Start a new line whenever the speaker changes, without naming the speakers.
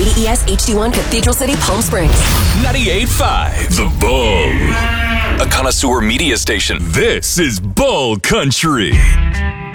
KDES HD1 Cathedral City, Palm Springs.
98.5 The Bull. A connoisseur media station. This is Bull Country.